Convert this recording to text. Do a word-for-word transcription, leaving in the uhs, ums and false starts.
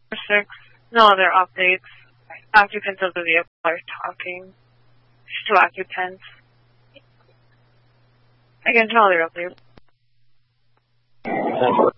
six, no other updates. Occupants of the vehicle are talking. Two occupants. Again, no other updates.